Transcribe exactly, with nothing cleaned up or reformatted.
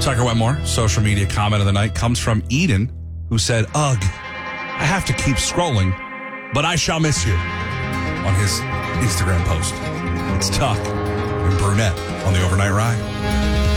Tucker Wetmore, social media comment of the night, comes from Eden, who said, ugh, I have to keep scrolling, but I shall miss you, on his Instagram post. It's Tuck and Brunette on the Overnight Ride.